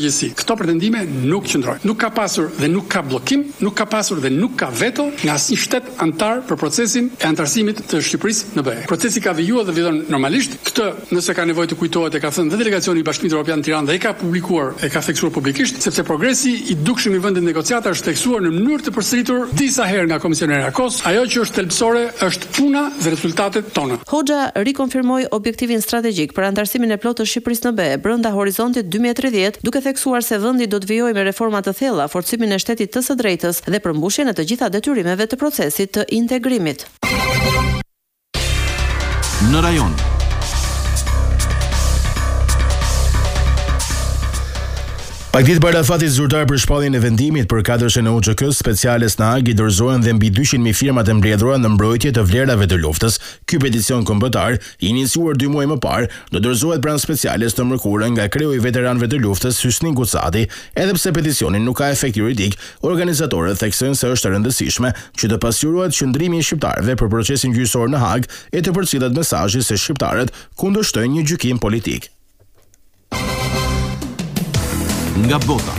Këto pretendime nuk qëndrojnë. Nuk ka pasur dhe nuk ka bllokim, nuk ka pasur dhe nuk ka veto nga asnjë shtet antar për procesin e antarësimit të Shqipërisë në BE. Procesi ka vijua dhe vazhdon normalisht. Këtë, nëse ka nevojë të kujtohet, e ka thënë dhe delegacioni i Bashkimit Evropian në Tiranë dhe e ka publikuar, e ka theksuar publikisht, sepse progresi i dukshëm i vendit negociata është theksuar në mënyrë të përsëritur disa herë nga komisionera Kos. Ajo që është thelbësore është puna dhe rezultatet tona. Hoxha rikonfirmoi objektivin strategjik për antarësimin e plotë të Shqipërisë në BE brenda horizontit 2030, duke theksuar se vendi do të vijojë me reforma të thella, forcimin e shtetit të së drejtës dhe përmbushjen e të gjitha detyrimeve të procesit të integrimit. Në rajon. Pak ditë para fatit zyrtar për shpalljen e vendimit për kadrëshe në UÇK-s speciales në Hag i dorëzohen dhe mbi 200.000 firmat e mbledhura në mbrojtje të vlerave të luftës. Ky peticion kombëtar, i iniciuar 2 muaj më parë, do dorëzohet pranë speciales të mërkurë nga kreu i veteranëve të luftës Hysnin Kucati. Edhe pse peticioni nuk ka efekt juridik, organizatorët theksojnë se është e rëndësishme që të pasqyrohet qëndrimi i shqiptarëve për procesin gjyqësor në Hag e të përcjellet mesazhi se shqiptarët kundërshtojnë një gjykim politik. Nga bota.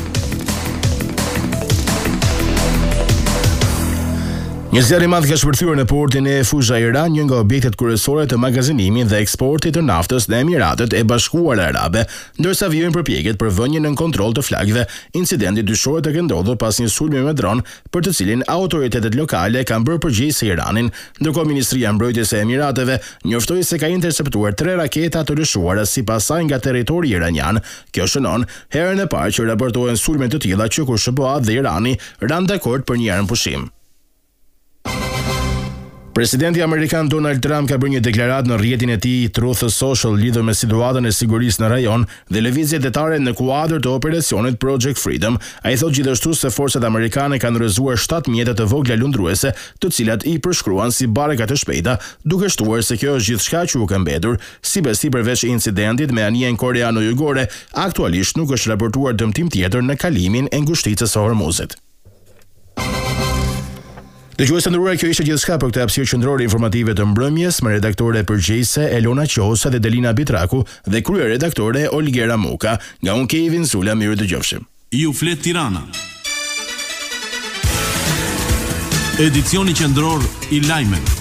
Një zjarr i madh ka shpërthyer në portin e Fujairah, një nga objektet kryesore të magazinimit dhe eksportit të naftës në Emiratet e Bashkuara Arabe, ndërsa vijojnë përpjekjet për vënien në kontroll të flagëve. Incidenti dyshohet të ndodhur pas një sulmi me dron, për të cilin autoritetet lokale kanë bërë përgjegjësi Iranin, ndërkohë Ministria e Mbrojtjes e Emirateve njoftoi se ka interceptuar 3 raketa të lëshuara sipas saj nga territori iranian. Kjo shënon herën e parë që raportohen sulme të tilla që kur SBA dhe Irani ranë dakord për një armë pushim. Presidenti Amerikan Donald Trump ka bërë një deklaratë në rrjetin e tij Truth Social lidhur me situatën e sigurisë në rajon dhe lëvizje detare në kuadër të operacionit Project Freedom. Ai thotë gjithashtu se forcat amerikane kanë rrëzuar 7 mjete të vogla lundruese, të cilat i përshkruan si bareka të shpejta, duke shtuar se kjo është gjithçka që u ka mbetur. Si besi përveç incidentit me anijen koreano-jugore, aktualisht nuk është raportuar dëmtim tjetër në kalimin e ngushticës së Hormuzit. Dëgjues të nderuar, kjo ishte gjithçka për këtë hapësirë qendrore informative të mbrëmjes, me redaktore përgjegjëse Elona Qosa dhe Delina Bitraku dhe kryeredaktore Olgera Muka. Nga unë Kevin Zula, mirë dëgjofshim. Ju flet Tirana. Edicioni qendror i lajmeve.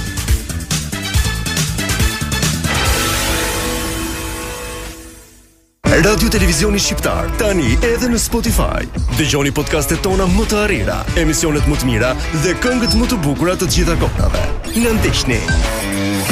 Radio Televizioni Shqiptar, tani edhe në Spotify. Dëgjoni podcastet tona më të arira, emisionet më të mira dhe këngët më të bukura të gjitha kohërave. Na ndihni.